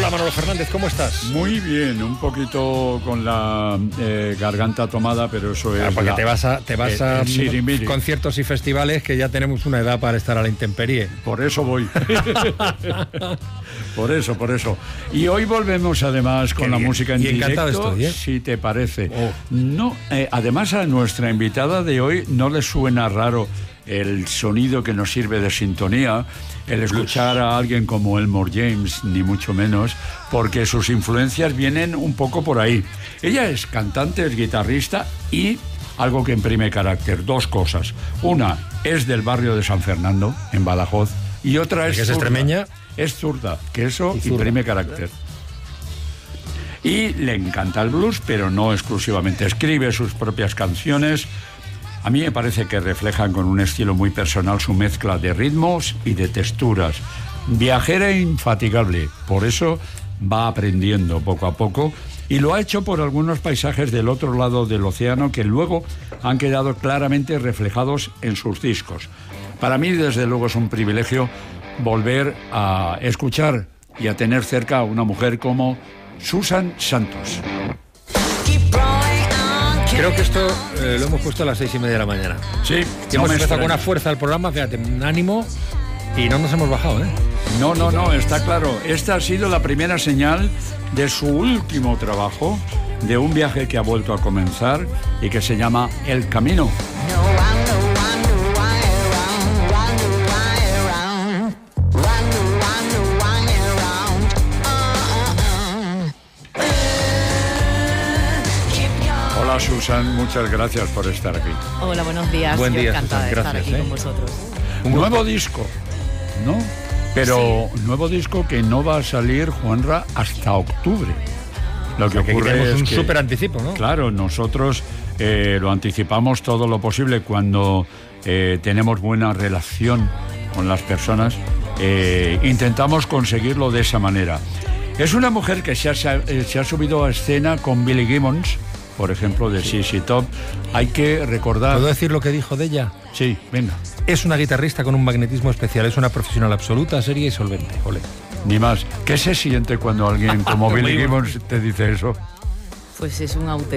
Hola Manolo Fernández, ¿cómo estás? Muy bien, un poquito con la garganta tomada, pero eso es... Porque te vas a conciertos y festivales que ya tenemos una edad para estar a la intemperie. Por eso voy. Por eso. Y hoy volvemos además con la música en directo, encantado estoy, ¿eh? Si te parece. No, además a nuestra invitada de hoy no le suena raro el sonido que nos sirve de sintonía, el escuchar a alguien como Elmore James, ni mucho menos, porque sus influencias vienen un poco por ahí. Ella es cantante, es guitarrista y algo que imprime carácter, dos cosas. Una es del barrio de San Fernando, en Badajoz, y otra es zurda. extremeña. Es zurda, que eso imprime carácter. Y le encanta el blues, pero no exclusivamente. Escribe sus propias canciones. A mí me parece que reflejan con un estilo muy personal su mezcla de ritmos y de texturas. Viajera e infatigable, por eso va aprendiendo poco a poco y lo ha hecho por algunos paisajes del otro lado del océano que luego han quedado claramente reflejados en sus discos. Para mí, desde luego, es un privilegio volver a escuchar y a tener cerca a una mujer como Susan Santos. Creo que esto lo hemos puesto a las 6:30 de la mañana. Sí, hemos empezado con una fuerza al programa, fíjate, un ánimo, y no nos hemos bajado, ¿eh? No, está claro. Esta ha sido la primera señal de su último trabajo, de un viaje que ha vuelto a comenzar y que se llama El Camino. Hola Susan, muchas gracias por estar aquí. Hola, buenos días. Buen día, encantada Susan, de estar aquí con vosotros. Un nuevo disco, ¿no? Pero nuevo disco que no va a salir, Juanra, hasta octubre. Lo que ocurre es un que, súper anticipo, ¿no? Claro, nosotros lo anticipamos todo lo posible cuando tenemos buena relación con las personas. Intentamos conseguirlo de esa manera. Es una mujer que se ha subido a escena con Billy Gibbons, por ejemplo, de ZZ Top. Hay que recordar... ¿Puedo decir lo que dijo de ella? Sí, venga. Es una guitarrista con un magnetismo especial, es una profesional absoluta, seria y solvente. Ole. Ni más. ¿Qué se siente cuando alguien como Billy Gibbons te dice eso? Pues es un auténtico